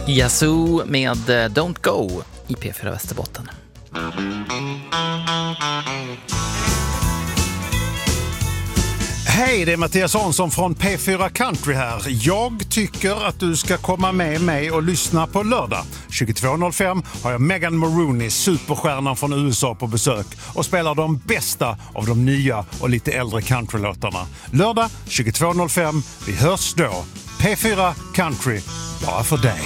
Yazoo med Don't Go i P4 Västerbotten. Hej, det är Mattias Hansson från P4 Country här. Jag tycker att du ska komma med mig och lyssna på lördag. 22.05 har jag Megan Maroney, superstjärnan från USA, på besök och spelar de bästa av de nya och lite äldre countrylåtarna. Lördag 22.05, vi hörs då. P4 Country, bara för dig.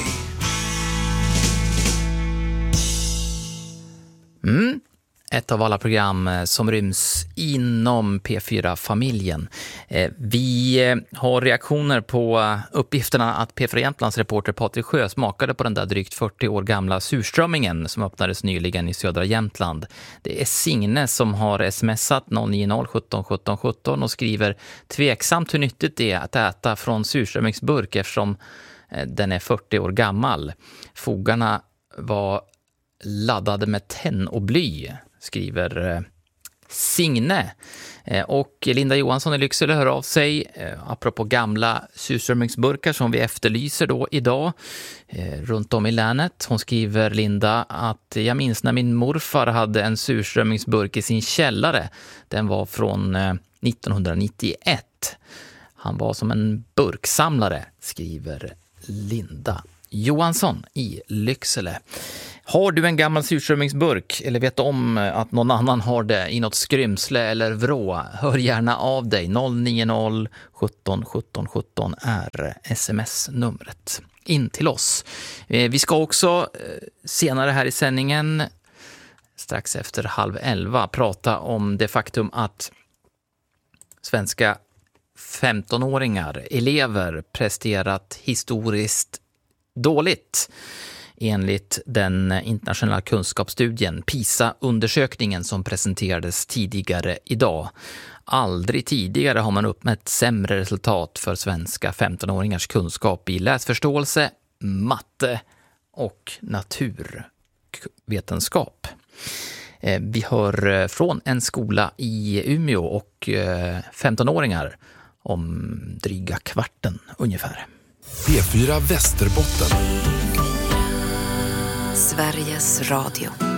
Ett av alla program som ryms inom P4-familjen. Vi har reaktioner på uppgifterna att P4 Jämtlands reporter Patrik Sjö smakade på den där drygt 40 år gamla surströmmingen som öppnades nyligen i södra Jämtland. Det är Signe som har smsat 090 17 17 17 och skriver: tveksamt hur nyttigt det är att äta från surströmmingsburk eftersom den är 40 år gammal. Fogarna var laddade med tenn och bly, skriver Signe. Och Linda Johansson i Lycksele hör av sig apropå gamla surströmmingsburkar som vi efterlyser då idag runt om i länet. Hon skriver, Linda, att jag minns när min morfar hade en surströmmingsburk i sin källare. Den var från 1991. Han var som en burksamlare, skriver Linda Johansson i Lycksele. Har du en gammal surströmmingsburk eller vet om att någon annan har det i något skrymsle eller vrå, hör gärna av dig. 090 17 17 17 är sms-numret in till oss. Vi ska också senare här i sändningen, strax efter 10:30, prata om det faktum att svenska 15-åringar, elever, presterat historiskt dåligt enligt den internationella kunskapsstudien PISA-undersökningen som presenterades tidigare idag. Aldrig tidigare har man uppmätt sämre resultat för svenska 15-åringars kunskap i läsförståelse, matte och naturvetenskap. Vi hör från en skola i Umeå och 15-åringar om dryga kvarten ungefär. P4 Västerbotten. Sveriges Radio.